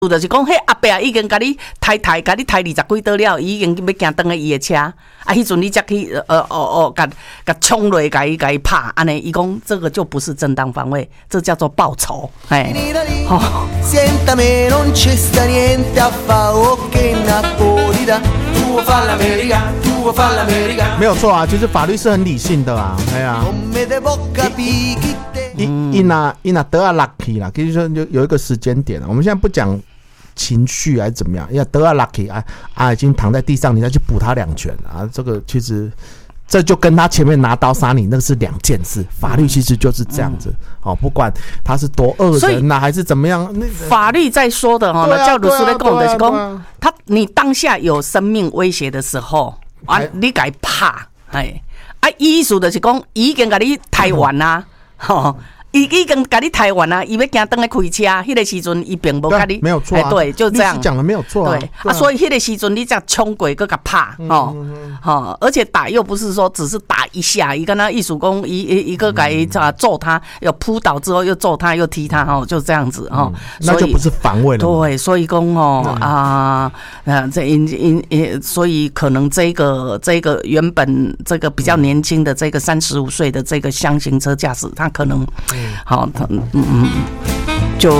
就是讲，迄阿伯已经甲你抬甲你抬20几刀了，已经要行登个伊的车，啊，迄阵你才去甲冲落，甲伊拍，安尼，伊讲这个就不是正当防卫，这叫做报仇，哎，哦。 没有错啊，其实法律是很理性的啊，哎呀，伊那得啊 lucky 啦，其实说有一个时间点，我们现在不讲情绪还是怎么样，要得啊 lucky 已经躺在地上，你再去补他2拳啊，这个其实这就跟他前面拿刀杀你那是2件事，法律其实就是这样子，不管他是多恶人呐，还是怎么样， 法律在说的哈，那教律师在讲的是讲，你当下有生命威胁的时候啊，你该怕，哎，意思就是讲，已经甲你抬完啦，吼。已经甲你抬完啊，伊要行登来开车，迄个时阵伊并无甲你， 没有错啊， 对，就这样讲的没有错啊， 对啊，所以迄个时阵你才冲过，佮甲拍，而且打又不是说只是打一下，伊跟他艺术工，一个甲伊揍他，又扑倒之后又揍他，又踢他，就这样子那就不是防卫了。 对，所以讲所以可能这个原本这个比较年轻的这个35岁的这个厢型车驾驶，他可能。好，就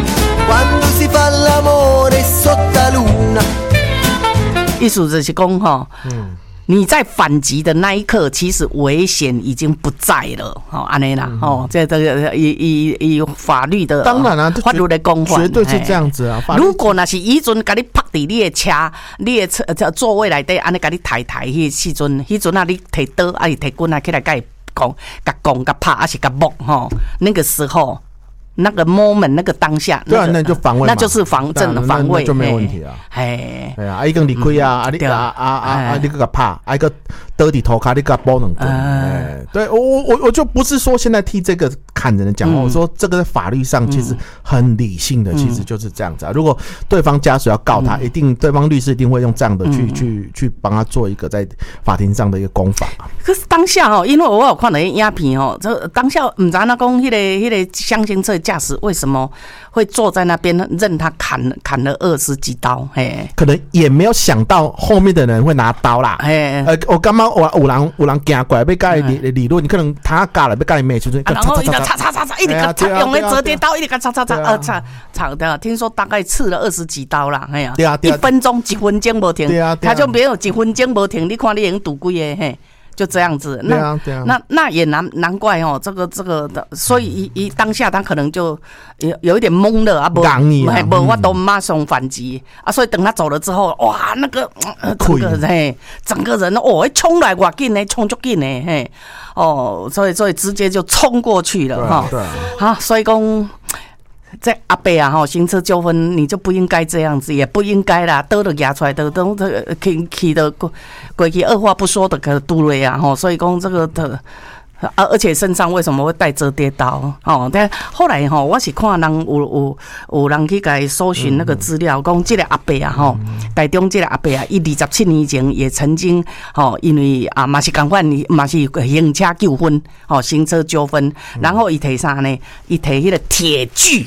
意思就是讲你在反击的那一刻，其实危险已经不在了，安尼啦，这个以法律的当然啦， 法律的公法绝对是这样子啊。 如果那是以前甲你拍伫你的车，你的车座位内底，安尼甲你抬迄时阵啊，你摕刀啊，是摕棍啊起来甲伊。讲甲拍还是甲摸那个时候那个 moment 那个当下， 对啊，那就防卫， 那就是防卫， 那就没有问题啊。哎呀，伊讲离开啊，你个拍，个得底头卡，你个包能棍。对，我就不是说现在替这个砍人的讲话，我说这个在法律上其实很理性的，其实就是这样子啊。如果对方家属要告他，一定对方律师一定会用这样的去帮他做一个在法庭上的一个攻防。 可是当下因为我有看到影片这当下唔知那讲迄个厢型车驾驶为什么会坐在那边任他砍了20几刀？ 可能也没有想到后面的人会拿刀啦。我刚刚有人行过来要甲伊理论，你可能他架了要甲伊骂出去， 然后一直擦，一直用那折叠刀，一直擦，听说大概刺了20几刀啦。对啊，1分钟1分钟无停，他就没有1分钟无停，你看你已经赌几个就这样子，那也难怪这个的，所以一当下他可能就有一点懵了啊，不我都马上反击啊，所以等他走了之后，哇，那个整个人冲来多紧呢，冲足紧呢，所以直接就冲过去了哈，所以讲。在阿伯啊，行车纠纷你就不应该这样子，也不应该啦，刀都压出来的，都起的过去二话不说的个杜瑞啊，所以讲这个的。而且身上为什么会带折叠刀？但后来我是看人有人去给搜寻那个资料，讲这个阿伯啊，台中这个阿伯啊，伊27年前也曾经因为嘛是同款，嘛是行车纠纷，行车纠纷，然后伊提啥呢？伊提迄个铁锯，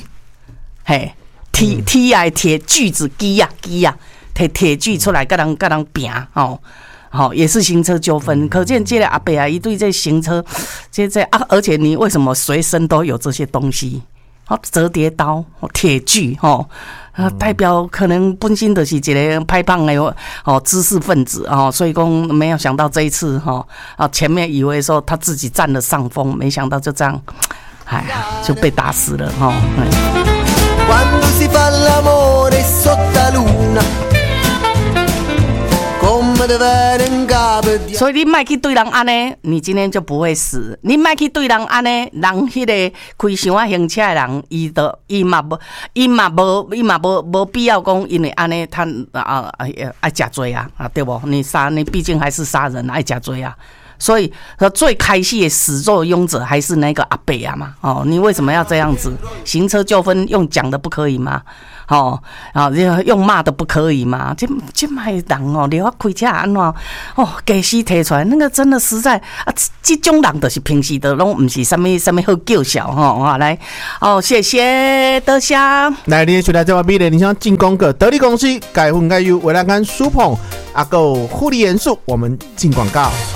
铁啊铁锯子机啊，提铁锯出来，跟人拼也是行车纠纷，可见这个阿伯啊，一对这行车，而且你为什么随身都有这些东西？折叠刀、铁锯，代表可能本身就是一个歹棒的知识分子所以讲没有想到这一次前面以为说他自己占了上风，没想到就这样，就被打死了所以你莫去对人安尼，你今天就不会死。你莫去对人安尼，人迄个开伤啊行车的人，伊嘛无必要讲，因为安尼他爱食罪啊，对不？你毕竟还是杀人，爱食罪啊。所以最开始的始作俑者还是那个阿伯啊嘛，你为什么要这样子？行车纠纷用讲的不可以吗？ 哦，啊，用骂的不可以嘛？这卖人哦，你要开车安怎？哦，假死提出来，那个真的实在啊，这种人就是平时都拢不是什么好叫嚣哈。来，哦，谢谢德香。 来，你出来这话比咧，你想进攻个得力公司，改分改优，为了看书棚，阿够护理元素，我们进广告。